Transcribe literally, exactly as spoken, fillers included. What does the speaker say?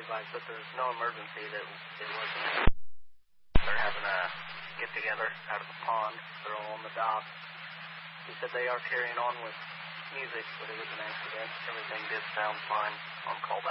advised that there's no emergency, that it wasn't. They're having a get-together out of the pond. They're all on the dock. He said they are carrying on with music, but it was an accident. Everything did sound fine on call